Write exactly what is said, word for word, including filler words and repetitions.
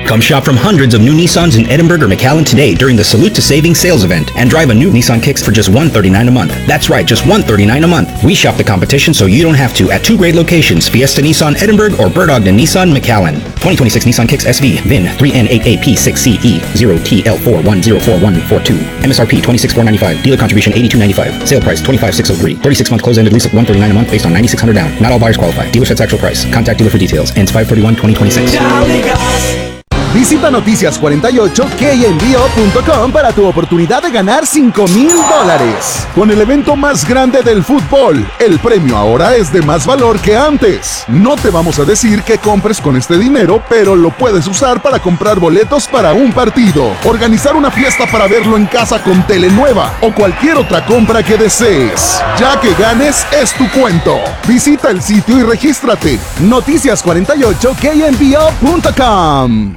Come shop from hundreds of new Nissans in Edinburgh or McAllen today during the Salute to Savings sales event and drive a new Nissan Kicks for just one hundred thirty-nine dollars a month. That's right, just one hundred thirty-nine dollars a month. We shop the competition so you don't have to at two great locations, Fiesta Nissan Edinburgh or Bird Ogden Nissan McAllen. twenty twenty-six Nissan Kicks S V, V I N three N eight A P six C E zero T L four one zero four one four two. M S R P twenty-six thousand four hundred ninety-five. Dealer contribution eighty-two ninety-five. Sale price twenty-five thousand six hundred three. thirty-six month close-ended lease of one hundred thirty-nine dollars a month based on ninety-six hundred down. Not all buyers qualify. Dealer sets actual price. Contact dealer for details. Ends five thirty-one twenty twenty-six. Visita noticias cuarenta y ocho K N B O punto com para tu oportunidad de ganar cinco mil dólares. Con el evento más grande del fútbol, el premio ahora es de más valor que antes. No te vamos a decir qué compres con este dinero, pero lo puedes usar para comprar boletos para un partido, organizar una fiesta para verlo en casa con tele nueva o cualquier otra compra que desees. Ya que ganes, es tu cuento. Visita el sitio y regístrate. noticias cuarenta y ocho K N B O punto com.